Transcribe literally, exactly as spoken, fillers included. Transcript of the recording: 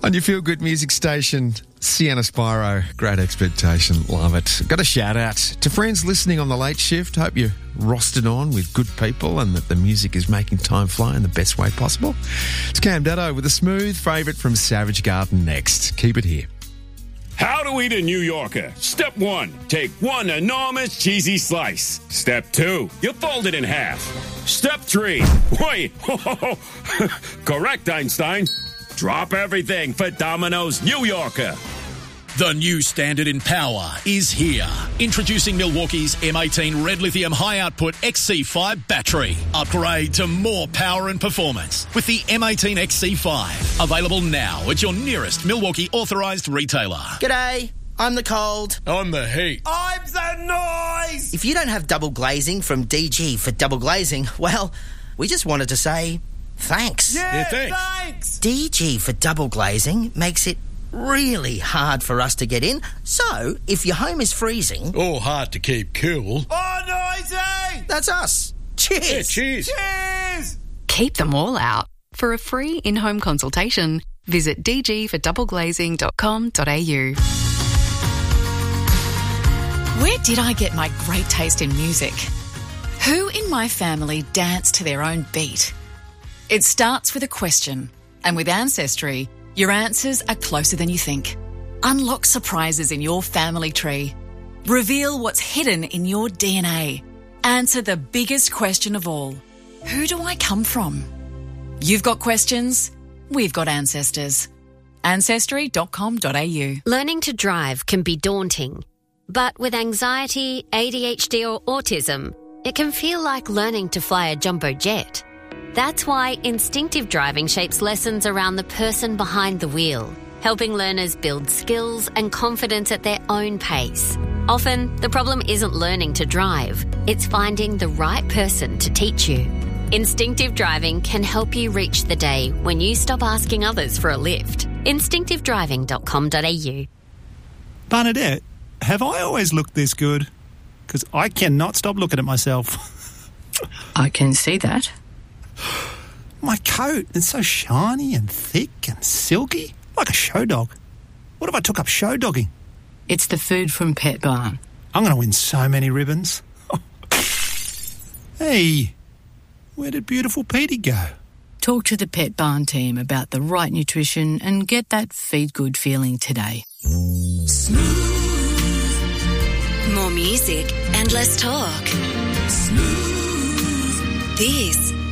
On your feel-good music station, Sienna Spyro, Great Expectation, love it. Got a shout-out to friends listening on the late shift. Hope you're rostered on with good people and that the music is making time fly in the best way possible. It's Cam Daddo with a smooth favourite from Savage Garden next. Keep it here. How to eat a New Yorker. Step one, take one enormous cheesy slice. Step two, you fold it in half. Step three, wait, correct, Einstein. Drop everything for Domino's New Yorker. The new standard in power is here. Introducing Milwaukee's M eighteen Red Lithium High Output X C five battery. Upgrade to more power and performance with the M eighteen X C five. Available now at your nearest Milwaukee authorised retailer. G'day, I'm the cold. I'm the heat. I'm the noise! If you don't have double glazing from D G for double glazing, well, we just wanted to say thanks. Yeah, Yeah, thanks. thanks! D G for double glazing makes it really hard for us to get in. So, if your home is freezing... Or hard to keep cool. Oh, noisy! That's us. Cheers. Yeah, cheers. Cheers! Keep them all out. For a free in-home consultation, visit d g for double glazing dot com dot a u. Where did I get my great taste in music? Who in my family danced to their own beat? It starts with a question, and with Ancestry, your answers are closer than you think. Unlock surprises in your family tree. Reveal what's hidden in your D N A. Answer the biggest question of all. Who do I come from? You've got questions, we've got ancestors. ancestry dot com dot a u. Learning to drive can be daunting, but with anxiety, A D H D or autism, it can feel like learning to fly a jumbo jet. That's why instinctive driving shapes lessons around the person behind the wheel, helping learners build skills and confidence at their own pace. Often, the problem isn't learning to drive, it's finding the right person to teach you. Instinctive driving can help you reach the day when you stop asking others for a lift. instinctive driving dot com dot a u. Bernadette, have I always looked this good? Because I cannot stop looking at myself. I can see that. My coat, it's so shiny and thick and silky, like a show dog. What if I took up show dogging? It's the food from Pet Barn. I'm going to win so many ribbons. Hey, where did beautiful Petey go? Talk to the Pet Barn team about the right nutrition and get that feed good feeling today. More music and less talk. Smooth. This